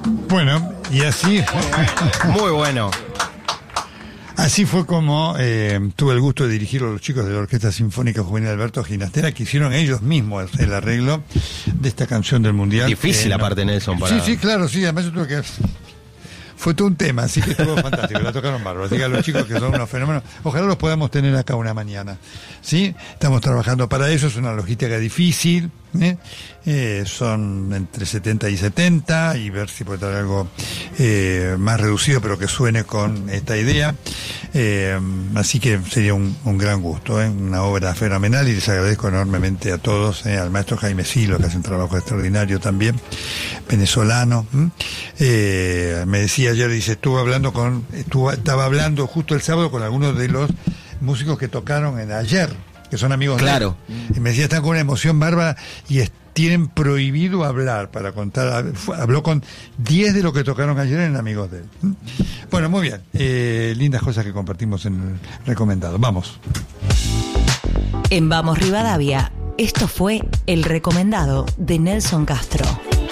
Bueno, y así... Muy bueno. Así fue como tuve el gusto de dirigir a los chicos de la Orquesta Sinfónica Juvenil Alberto Ginastera, que hicieron ellos mismos el arreglo de esta canción del Mundial. Difícil aparte, Nelson, para... Sí, claro, sí, además yo tuve que... Fue todo un tema, así que estuvo fantástico, la tocaron bárbaro. Así que a los chicos que son unos fenómenos, ojalá los podamos tener acá una mañana. ¿Sí? Estamos trabajando para eso, es una logística difícil, son entre 70 y 70, y ver si puede traer algo más reducido, pero que suene con esta idea. Así que sería un gran gusto, una obra fenomenal, y les agradezco enormemente a todos, al maestro Jaime Silo, que hace un trabajo extraordinario también, venezolano. Me decía ayer, dice, estaba hablando justo el sábado con algunos de los músicos que tocaron en ayer, que son amigos claro. de él. Y me decía, están con una emoción bárbara y tienen prohibido hablar para contar. Habló con 10 de los que tocaron ayer en amigos de él. Bueno, muy bien. Lindas cosas que compartimos en el recomendado. Vamos. En Vamos Rivadavia, esto fue el recomendado de Nelson Castro.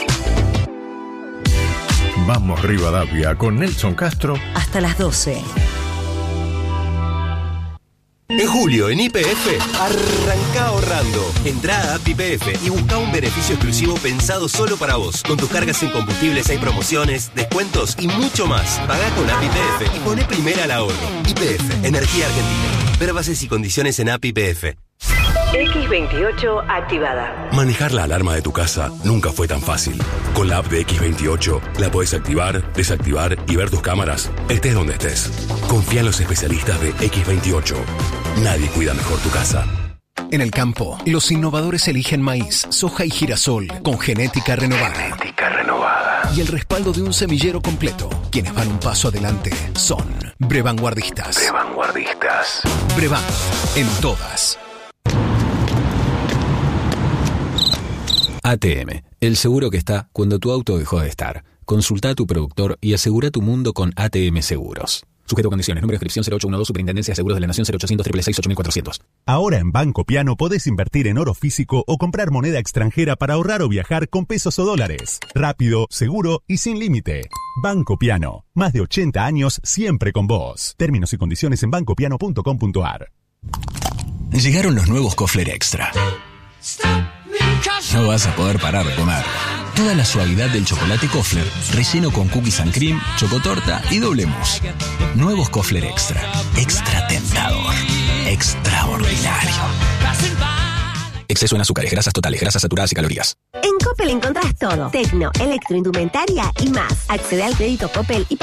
Vamos Rivadavia con Nelson Castro. Hasta las 12. En julio, en YPF, arranca ahorrando. Entrá a App YPF y busca un beneficio exclusivo pensado solo para vos. Con tus cargas en combustibles hay promociones, descuentos y mucho más. Pagá con App YPF y poné primera al ahorro. YPF, Energía Argentina. Ver bases y condiciones en App YPF. X28 activada. Manejar la alarma de tu casa nunca fue tan fácil. Con la app de X28 la podés activar, desactivar y ver tus cámaras, estés donde estés. Confía en los especialistas de X28. Nadie cuida mejor tu casa. En el campo, los innovadores eligen maíz, soja y girasol con genética renovada. Y el respaldo de un semillero completo. Quienes van un paso adelante son Brevanguardistas. Brevan, en todas. ATM, el seguro que está cuando tu auto dejó de estar. Consulta a tu productor y asegura tu mundo con ATM Seguros. Sujeto a condiciones. Número de inscripción 0812, Superintendencia de Seguros de la Nación, 0800 666 8400. Ahora en Banco Piano podés invertir en oro físico o comprar moneda extranjera para ahorrar o viajar con pesos o dólares. Rápido, seguro y sin límite. Banco Piano. Más de 80 años siempre con vos. Términos y condiciones en bancopiano.com.ar. Llegaron los nuevos Kofler Extra. No vas a poder parar de comer. Toda la suavidad del chocolate Kofler, relleno con cookies and cream, chocotorta y doble mousse. Nuevos Kofler Extra. Extra tentador. Extraordinario. Exceso en azúcares, grasas totales, grasas saturadas y calorías. En Coppel encontrás todo. Tecno, electroindumentaria y más. Accede al crédito Coppel y